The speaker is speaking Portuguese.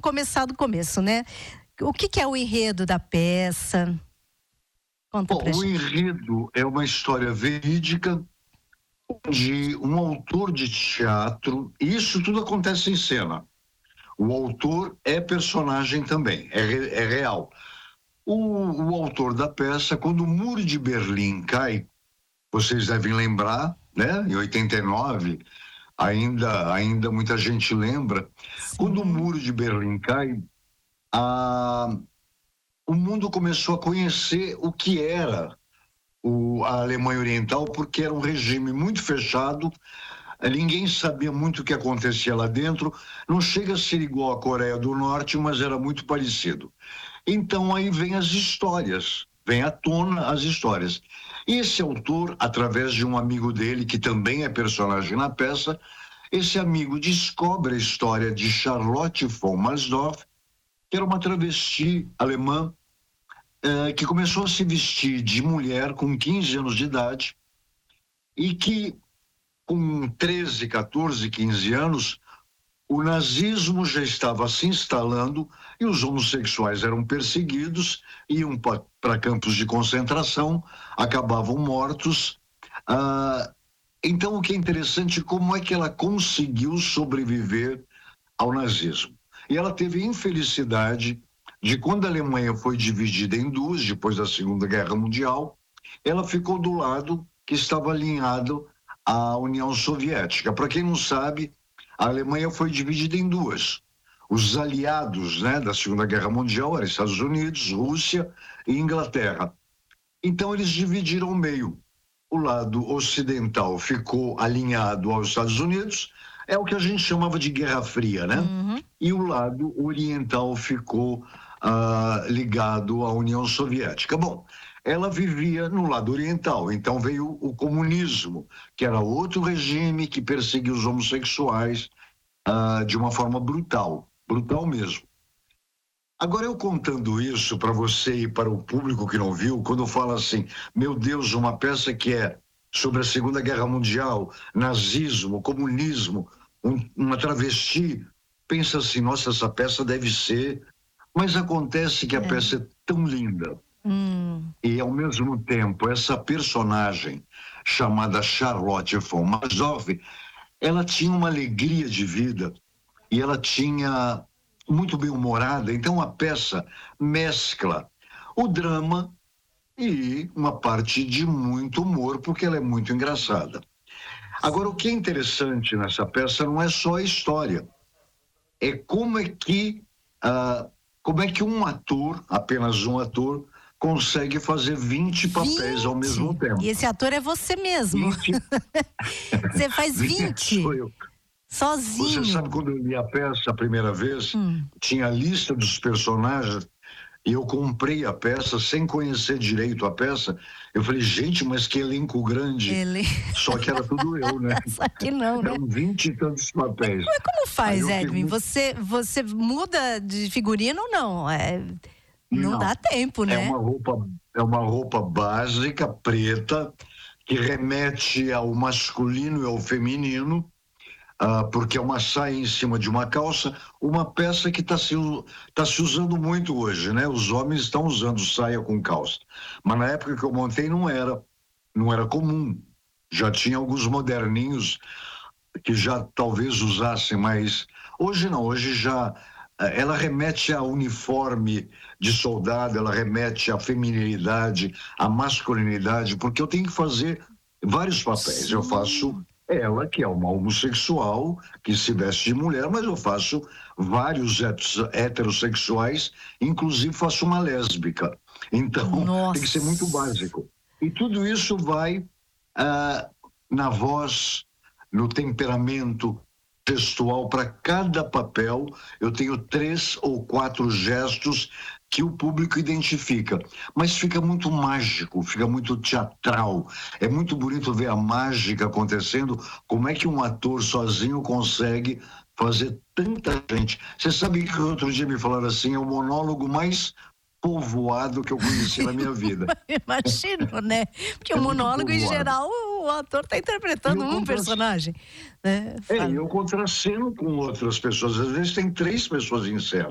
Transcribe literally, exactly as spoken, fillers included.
vamos começar do começo, né? O que, que é o enredo da peça? Conta Bom, pra o gente. enredo é uma história verídica de um autor de teatro, e isso tudo acontece em cena. O autor é personagem também, é, re- é real. O, o autor da peça, quando o Muro de Berlim cai, vocês devem lembrar, né? Em oitenta e nove, ainda, ainda muita gente lembra. Quando o Sim. Muro de Berlim cai, a, o mundo começou a conhecer o que era o, a Alemanha Oriental, porque era um regime muito fechado, ninguém sabia muito o que acontecia lá dentro, não chega a ser igual à Coreia do Norte, mas era muito parecido. Então aí vem as histórias, vem à tona as histórias. Esse autor, através de um amigo dele, que também é personagem na peça, esse amigo descobre a história de Charlotte von Marsdorff, que era uma travesti alemã, eh, que começou a se vestir de mulher com quinze anos de idade e que, com treze, quatorze, quinze anos, o nazismo já estava se instalando e os homossexuais eram perseguidos, iam para campos de concentração, acabavam mortos. Ah, então, o que é interessante, como é que ela conseguiu sobreviver ao nazismo? E ela teve a infelicidade de, quando a Alemanha foi dividida em duas, depois da Segunda Guerra Mundial, ela ficou do lado que estava alinhado à União Soviética. Para quem não sabe, a Alemanha foi dividida em duas. Os aliados, né, da Segunda Guerra Mundial eram Estados Unidos, Rússia e Inglaterra. Então eles dividiram o meio. O lado ocidental ficou alinhado aos Estados Unidos, é o que a gente chamava de Guerra Fria, né? Uhum. E o lado oriental ficou ah, ligado à União Soviética. Bom, ela vivia no lado oriental, então veio o comunismo, que era outro regime que perseguia os homossexuais ah, de uma forma brutal, brutal mesmo. Agora, eu contando isso para você e para o público que não viu, quando eu falo assim, meu Deus, uma peça que é sobre a Segunda Guerra Mundial, nazismo, comunismo, um, uma travesti, pensa assim, nossa, essa peça deve ser... Mas acontece que a É. peça é tão linda. Hum. E, ao mesmo tempo, essa personagem chamada Charlotte von Marsdorff, ela tinha uma alegria de vida e ela tinha muito bem-humorada. Então, a peça mescla o drama e uma parte de muito humor, porque ela é muito engraçada. Agora, o que é interessante nessa peça não é só a história, é como é que, ah, como é que um ator, apenas um ator, consegue fazer vinte papéis ao mesmo tempo. E esse ator é você mesmo. vinte Você faz vinte Sou eu. sozinho. Você sabe, quando eu li a peça a primeira vez, Hum. tinha a lista dos personagens e eu comprei a peça sem conhecer direito a peça. Eu falei, gente, mas que elenco grande. Ele... Só que era tudo eu, né? Só que não, né? Eram vinte e tantos papéis. Mas como faz, Aí eu Edwin? fiquei- Você, você muda de figurino ou não? É... Não, Não. dá tempo, né? É uma roupa, é uma roupa básica, preta, que remete ao masculino e ao feminino, ah, porque é uma saia em cima de uma calça, uma peça que está se, tá se usando muito hoje, né? Os homens estão usando saia com calça. Mas na época que eu montei não era, não era comum. Já tinha alguns moderninhos que já talvez usassem, mas hoje não, hoje já ela remete a uniforme de soldado, ela remete à feminilidade, à masculinidade, porque eu tenho que fazer vários papéis. Sim. Eu faço ela, que é uma homossexual, que se veste de mulher, mas eu faço vários heterossexuais, inclusive faço uma lésbica. Então, Nossa. tem que ser muito básico. E tudo isso vai ah, na voz, no temperamento gestual. Para cada papel, eu tenho três ou quatro gestos que o público identifica, mas fica muito mágico, fica muito teatral, é muito bonito ver a mágica acontecendo, como é que um ator sozinho consegue fazer tanta gente. Você sabe que outro dia me falaram assim, é o monólogo mais povoado que eu conheci na minha vida. Imagino, né? Porque É o muito monólogo, em povoado. geral, o ator está interpretando E eu um contrace- personagem. Né? É, Fala. eu contraceno com outras pessoas, às vezes tem três pessoas em cena.